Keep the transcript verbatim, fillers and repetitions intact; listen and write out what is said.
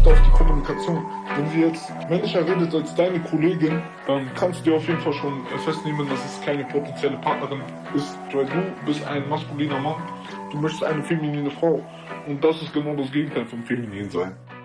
achte auf die Kommunikation. Wenn sie jetzt männlicher redet als deine Kollegin, dann kannst du dir auf jeden Fall schon festnehmen, dass es keine potenzielle Partnerin ist, weil du bist ein maskuliner Mann, du möchtest eine feminine Frau und das ist genau das Gegenteil vom Feminin sein.